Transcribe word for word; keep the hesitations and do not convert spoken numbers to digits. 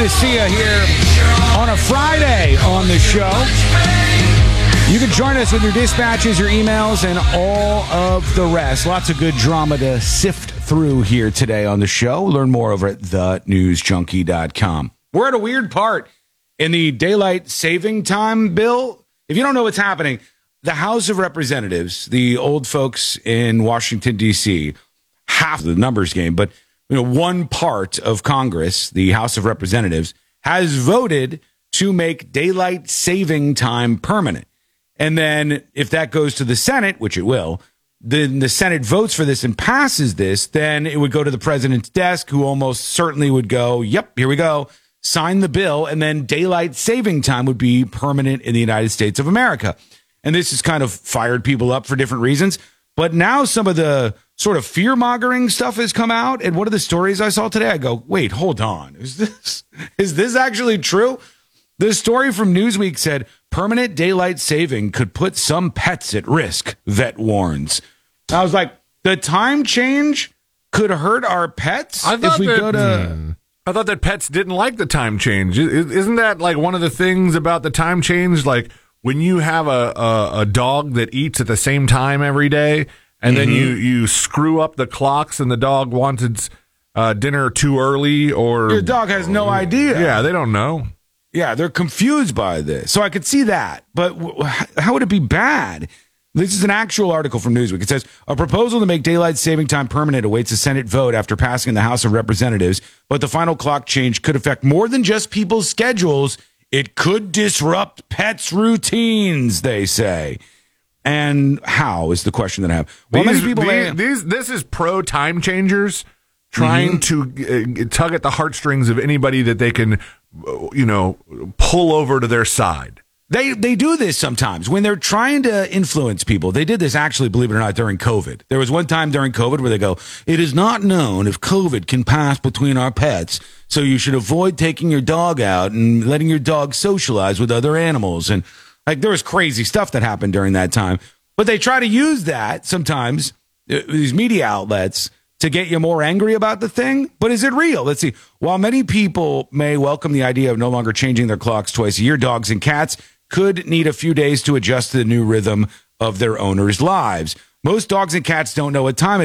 to see you here on a Friday on the show. You can join us with your dispatches, your emails, and all of the rest. Lots of good drama to sift through here today on the show. Learn more over at the news junkie dot com. We're at a weird part in the daylight saving time bill. If you don't know what's happening, the House of Representatives, the old folks in Washington, D C, half the numbers game, but you know, one part of Congress, the House of Representatives, has voted to make daylight saving time permanent. And then if that goes to the Senate, which it will, then the Senate votes for this and passes this, then it would go to the president's desk, who almost certainly would go, yep, here we go, sign the bill, and then daylight saving time would be permanent in the United States of America. And this has kind of fired people up for different reasons. But now some of the sort of fear-mongering stuff has come out. And one of the stories I saw today, I go, wait, hold on. Is this is this actually true? This story from Newsweek said, permanent daylight saving could put some pets at risk, vet warns. I was like, the time change could hurt our pets I thought if we that, go to... hmm. I thought that pets didn't like the time change. Isn't that like one of the things about the time change? Like when you have a, a, a dog that eats at the same time every day, and mm-hmm. then you, you screw up the clocks and the dog wants its uh, dinner too early, or... Your dog has no idea. Yeah, they don't know. Yeah, they're confused by this. So I could see that. But w- how would it be bad? This is an actual article from Newsweek. It says, a proposal to make daylight saving time permanent awaits a Senate vote after passing in the House of Representatives. But the final clock change could affect more than just people's schedules. It could disrupt pets' routines, they say. And how is the question that I have. Well, these, many people these, may- these, this is pro-time changers trying mm-hmm. to uh, tug at the heartstrings of anybody that they can, you know, pull over to their side. They they do this sometimes when they're trying to influence people. They did this actually, believe it or not, during COVID. There was one time during COVID where they go, it is not known if COVID can pass between our pets, so you should avoid taking your dog out and letting your dog socialize with other animals. And like there was crazy stuff that happened during that time. But they try to use that sometimes, uh, these media outlets, to get you more angry about the thing. But is it real? Let's see. While many people may welcome the idea of no longer changing their clocks twice a year, dogs and cats could need a few days to adjust to the new rhythm of their owners' lives. Most dogs and cats don't know what time it is.